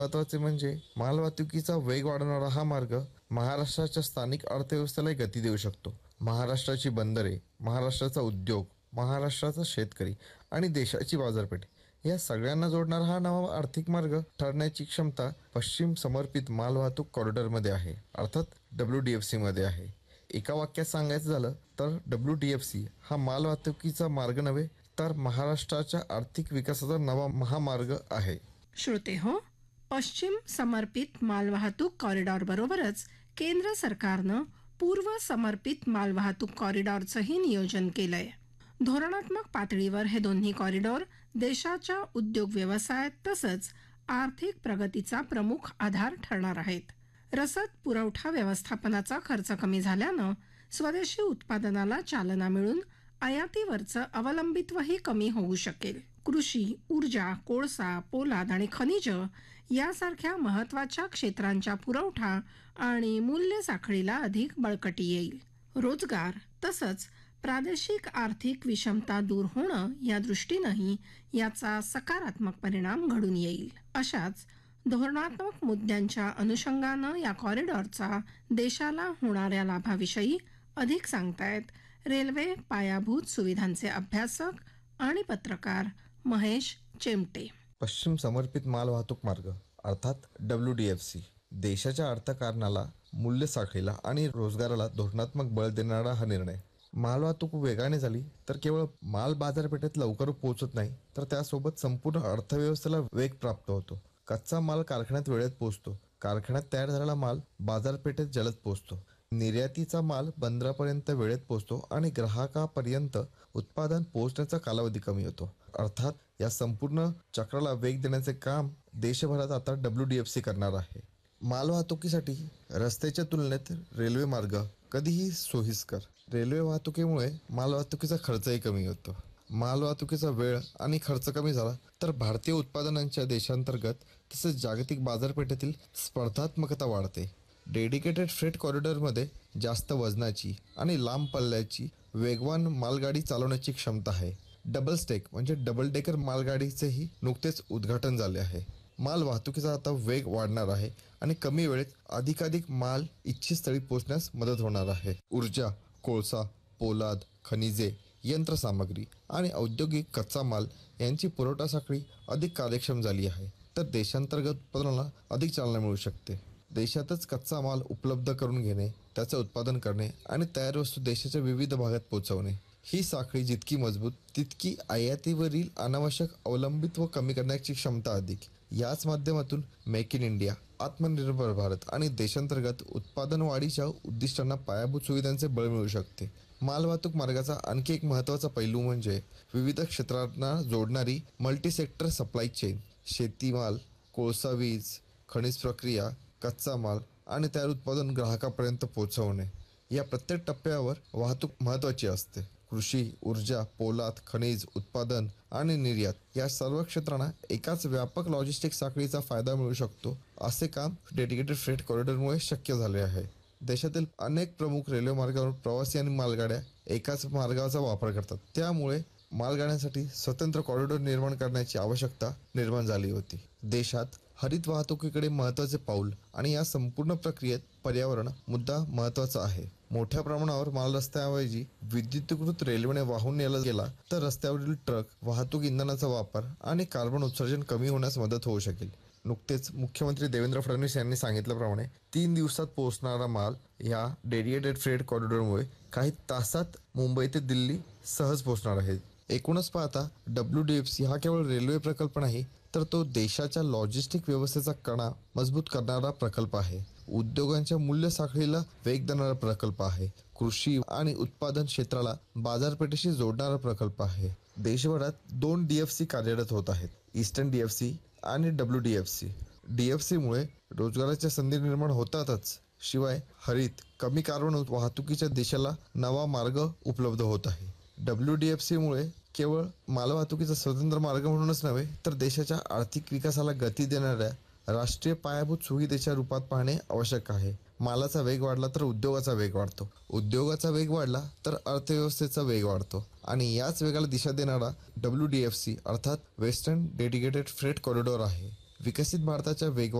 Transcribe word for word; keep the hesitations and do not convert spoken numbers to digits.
महत्त्वाचे म्हणजे मालवाहतुकीचा वेग वाढवणारा हा मार्ग महाराष्ट्राच्या स्थानिक अर्थव्यवस्थेला गती देऊ शकतो. महाराष्ट्राची बंदरे, महाराष्ट्राचा उद्योग, महाराष्ट्राचा शेतकरी आणि देशाची बाजारपेठ या सगळ्यांना जोडणारा हा नवा आर्थिक मार्ग ठरण्याची क्षमता पश्चिम समर्पित मालवाहतूक कॉरिडॉरमध्ये आहे, अर्थात डब्ल्यू डी एफ सीमध्ये आहे. एका वाक्यात सांगायचं झालं तर डब्ल्यू डी एफ सी हा मालवाहतुकीचा मार्ग नव्हे तर महाराष्ट्राच्या आर्थिक विकासाचा नवा महामार्ग आहे. श्रोते हो, पश्चिम समर्पित मालवाहतूक कॉरिडॉर बरोबरच केंद्र सरकारनं पूर्व समर्पित मालवाहतूक कॉरिडॉरचंही नियोजन केलंय. धोरणात्मक पातळीवर हे दोन्ही कॉरिडॉर देशाच्या उद्योग व्यवसाय तसंच आर्थिक प्रगतीचा प्रमुख आधार ठरणार आहेत. रसद पुरवठा व्यवस्थापनाचा खर्च कमी झाल्यानं स्वदेशी उत्पादनाला चालना मिळून आयातीवरचं अवलंबित्वही कमी होऊ शकेल. कृषी, ऊर्जा, कोळसा, पोलाद आणि खनिज यासारख्या महत्त्वाच्या क्षेत्रांच्या पुरवठा आणि मूल्य साखळीला अधिक बळकटी येईल. रोजगार तसंच प्रादेशिक आर्थिक विषमता दूर होणं या दृष्टीनंही याचा सकारात्मक परिणाम घडून येईल. अशाच धोरणात्मक मुद्द्यांच्या अनुषंगानं या कॉरिडॉरचा देशाला होणाऱ्या लाभाविषयी अधिक सांगतायत रेल्वे पायाभूत सुविधांचे अभ्यासक आणि पत्रकार महेश चेमटे. पश्चिम समर्पित मालवाहतूक मार्ग अर्थात डब्ल्यू डी एफ सी देशाच्या अर्थकारणाला, मूल्य साखळीला आणि रोजगाराला धोरणात्मक बळ देणारा हा निर्णय. मालवाहतूक वेगाने झाली तर केवळ माल बाजारपेठेत लवकर पोहोचत नाही तर त्यासोबत संपूर्ण अर्थव्यवस्थेला वेग प्राप्त होतो. कच्चा माल कारखान्यात वेळेत पोहोचतो, कारखान्यात तयार झालेला माल बाजारपेठेत जलद पोहोचतो, निर्यातीचा माल बंदरापर्यंत वेळेत पोहोचतो आणि ग्राहकापर्यंत उत्पादन पोहोचण्याचा कालावधी कमी होतो. अर्थात या संपूर्ण चक्राला वेग देण्याचे काम देशभरात आता डब्ल्यू डी एफ सी करणार आहे. मालवाहतुकीसाठी रस्त्याच्या तुलनेत रेल्वे मार्ग कधीही सोयीस्कर. रेल्वे वाहतुकीमुळे मालवाहतुकीचा खर्चही कमी होतो. मालवाहतुकीचा वेळ आणि खर्च कमी झाला तर भारतीय उत्पादनांच्या देशांतर्गत तसेच जागतिक बाजारपेठेतील स्पर्धात्मकता वाढते. डेडिकेटेड फ्रेट कॉरिडॉरमध्ये जास्त वजनाची आणि लांब पल्ल्याची वेगवान मालगाडी चालवण्याची क्षमता आहे. डबल स्टेक म्हणजे डबल डेकर मालगाडीचेही नुकतेच उद्घाटन झाले आहे. माल वाहतुकीचा आता वेग वाढणार आहे आणि कमी वेळेत अधिकाधिक माल इच्छित स्थळी पोहोचण्यास मदत होणार आहे. ऊर्जा, कोळसा, पोलाद, खनिजे, यंत्रसामग्री आणि औद्योगिक कच्चा माल यांची पुरवठा साखळी अधिक कार्यक्षम झाली आहे तर देशांतर्गत उत्पादनाला अधिक चालना मिळू शकते. देशातच कच्चा माल उपलब्ध करून घेणे, त्याचे उत्पादन करणे आणि तयार वस्तू देशाच्या विविध भागात पोहोचवणे ही साखळी जितकी मजबूत तितकी आयातीवरील अनावश्यक अवलंबित्व कमी करण्याची क्षमता अधिक. याच माध्यमातून मेक इन इंडिया, आत्मनिर्भर भारत आणि देशांतर्गत उत्पादन वाढीच्या उद्दिष्टांना पायाभूत सुविधांचे बळ मिळू शकते. मालवाहतूक मार्गाचा आणखी एक महत्त्वाचा पैलू म्हणजे विविध क्षेत्रांना जोडणारी मल्टी सेक्टर सप्लाय चेन. शेतीमाल, कोळसा, वीज, खनिज प्रक्रिया, कच्चा माल आणि तयार उत्पादन ग्राहकापर्यंत पोहोचवणे या प्रत्येक टप्प्यावर वाहतूक महत्त्वाची असते. कृषी, ऊर्जा, पोलाद, खनिज उत्पादन आणि निर्यात या सर्व क्षेत्रांना एकाच व्यापक लॉजिस्टिक साखळीचा फायदा मिळू शकतो. असे काम डेडिकेटेड फ्रेट कॉरिडॉरमुळे शक्य झाले आहे. देशातील अनेक प्रमुख रेल्वे मार्गावर प्रवासी आणि मालगाड्या एकाच मार्गाचा वापर करतात. त्यामुळे मालगाड्यांसाठी स्वतंत्र कॉरिडॉर निर्माण करण्याची आवश्यकता निर्माण झाली होती. देशात हरित वाहतुकीकडे महत्त्वाचे पाऊल आणि या संपूर्ण प्रक्रियेत पर्यावरण मुद्दा महत्त्वाचा आहे. मोठ्या प्रमाणावर माल रस्त्याऐवजी विद्युतीकृत रेल्वेने वाहून नेला गेला तर रस्त्यावरील ट्रक वाहतूक इंधनाचा वापर आणि कार्बन उत्सर्जन कमी होण्यास मदत होऊ शकेल. नुकतेच मुख्यमंत्री देवेंद्र फडणवीस यांनी सांगितल्याप्रमाणे तीन दिवसात पोहोचणारा माल या डेडिकेटेड फ्रेट कॉरिडॉरमुळे काही तासात मुंबई ते दिल्ली सहज पोहोचणार आहे. एकूणच पाहता डब्ल्यू डी एफ सी हा केवळ रेल्वे प्रकल्प नाही तर तो देशाच्या लॉजिस्टिक व्यवस्थेचा कणा मजबूत करणारा प्रकल्प आहे. उद्योगांच्या मूल्य साखळीला वेग देणारा प्रकल्प आहे. कृषी आणि उत्पादन क्षेत्राला बाजारपेठेशी जोडणारा प्रकल्प आहे. देशभरात दोन डी एफ सी कार्यरत होत आहेत, ईस्टर्न डी एफ सी आणि W D F C. D F सीमुळे रोजगाराच्या संधी निर्माण होतातच, शिवाय हरित कमी कार्बन वाहतुकीच्या देशाला नवा मार्ग उपलब्ध होत आहे. डब्ल्यू डी एफ सीमुळे केवळ मालवाहतुकीचा स्वतंत्र मार्ग म्हणूनच नव्हे तर देशाच्या आर्थिक विकासाला गती देणाऱ्या राष्ट्रीय पायाभूत सुविधेच्या रूपात पाहणे आवश्यक आहे. मालाचा वेग वाढला तर उद्योगाचा वेग वाढतो, उद्योगाचा वेग वाढला तर अर्थव्यवस्थेचा वेग वाढतो आणि याच वेगाला दिशा देणारा डब्ल्यू डी एफ सी अर्थात वेस्टर्न डेडिकेटेड फ्रेट कॉरिडॉर आहे. विकसित भारताच्या वेगवान